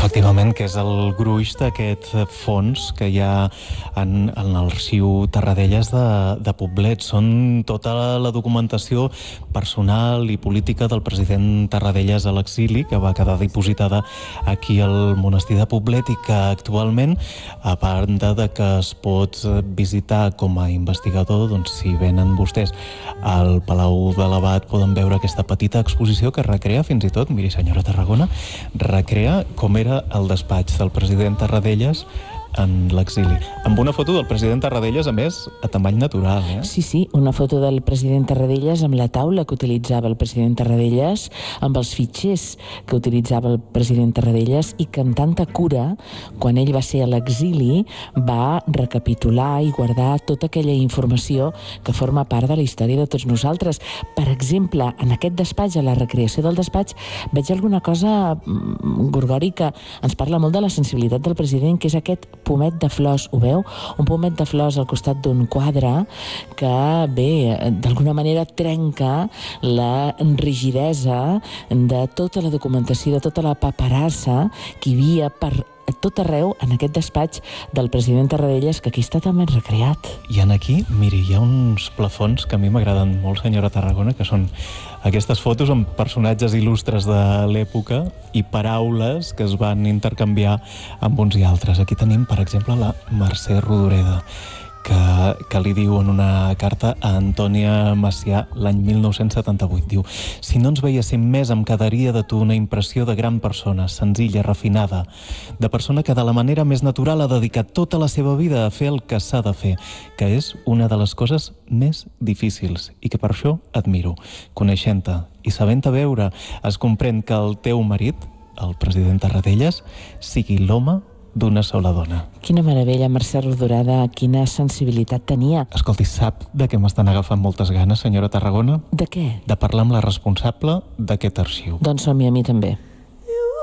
Efectivament, que és el gruix d'aquest fons que hi ha en l'arxiu Tarradellas de Poblet. Són tota la documentació personal i política del president Tarradellas a l'exili, que va quedar dipositada aquí al monestir de Poblet i que actualment, a banda de que es pot visitar com a investigador, doncs si venen vostès al Palau de l'Abat poden veure aquesta petita exposició que recrea fins i tot, miri senyora Tarragona, recrea com era el despatx del president Tarradellas en l'exili. Amb una foto del president Tarradellas, a més, a tamany natural, eh? Sí, una foto del president Tarradellas amb la taula que utilitzava el president Tarradellas, amb els fitxers que utilitzava el president Tarradellas i que amb tanta cura, quan ell va ser a l'exili, va recapitular i guardar tota aquella informació que forma part de la història de tots nosaltres. Per exemple, en aquest despatx, a la recreació del despatx, veig alguna cosa, Gorgori, que ens parla molt de la sensibilitat del president, que és aquest pomet de flors, ho veu? Un pomet de flors al costat d'un quadre que, bé, d'alguna manera trenca la rigidesa de tota la documentació, de tota la paperassa que hi havia per tot arreu en aquest despatx del president Tarradellas, que aquí està també recreat. I en aquí, miri, hi ha uns plafons que a mi m'agraden molt, senyora Tarragona, que són aquestes fotos amb personatges il·lustres de l'època i paraules que es van intercanviar amb uns i altres. Aquí tenim, per exemple, la Mercè Rodoreda, que li diu en una carta a Antònia Macià l'any 1978. Diu: si no ens veiéssim més em quedaria de tu una impressió de gran persona, senzilla, refinada, de persona que de la manera més natural ha dedicat tota la seva vida a fer el que s'ha de fer, que és una de les coses més difícils i que per això admiro. Coneixent-te i sabent-te veure, es comprèn que el teu marit, el president Tarradellas, sigui l'home d'una sola dona. Quina meravella, Mercè Rodoreda, quina sensibilitat tenia. Escolti, sap de què m'estan agafant moltes ganes, senyora Tarragona? De què? De parlar amb la responsable d'aquest arxiu. Doncs som-hi, a mi també.